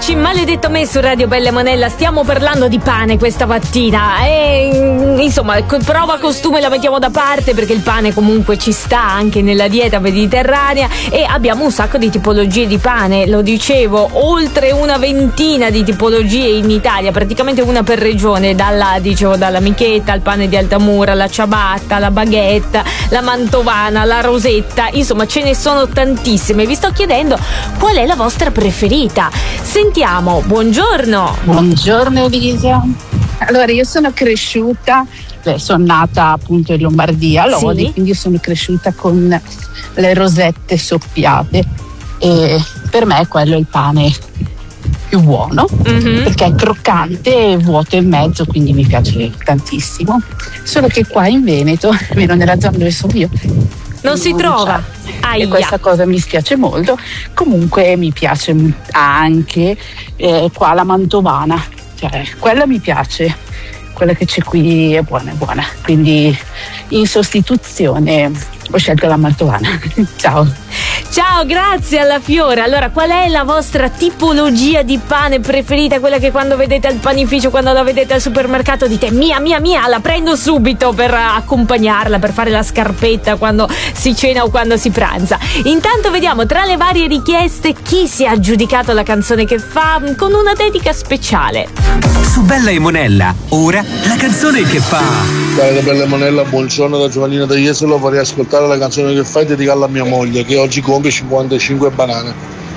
Eccoci, maledetto me su Radio Bella e Monella. Stiamo parlando di pane questa mattina e insomma, prova costume la mettiamo da parte perché il pane comunque ci sta anche nella dieta mediterranea e abbiamo un sacco di tipologie di pane, lo dicevo, oltre una ventina di tipologie in Italia, praticamente una per regione, dalla michetta al pane di Altamura, la ciabatta, la baguette, la mantovana, la rosetta, insomma ce ne sono tantissime. Vi sto chiedendo qual è la vostra preferita. Sentiamo, buongiorno. Buongiorno Elisa. Allora, io sono cresciuta, sono nata appunto in Lombardia, a Lodi, sì. Quindi sono cresciuta con le rosette soppiate e per me quello è il pane più buono, perché è croccante e vuoto in mezzo, quindi mi piace tantissimo. Solo che qua in Veneto, almeno nella zona dove sono io, non si trova. E questa cosa mi spiace molto. Comunque mi piace anche qua la mantovana, cioè quella mi piace, quella che c'è qui è buona, quindi in sostituzione ho scelto la mantovana. Ciao, grazie alla Fiora. Allora, qual è la vostra tipologia di pane preferita? Quella che quando vedete al panificio, quando la vedete al supermercato dite mia, la prendo subito per accompagnarla, per fare la scarpetta quando si cena o quando si pranza. Intanto vediamo tra le varie richieste chi si è aggiudicato la canzone che fa con una dedica speciale. Su Bella e Monella, ora la canzone che fa. Ciao Bella e Monella, buongiorno da Giovannina da Jesolo. Vorrei ascoltare la canzone che fai e dedicarla a mia moglie che oggi compie 55 banane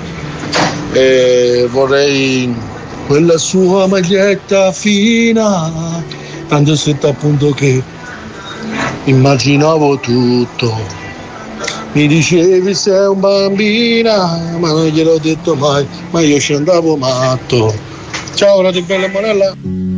e vorrei quella sua maglietta fina, tanto stretta appunto che immaginavo tutto. Mi dicevi sei un bambina, ma non gliel'ho detto mai, ma io ci andavo matto. Ciao Radio Bella e Monella.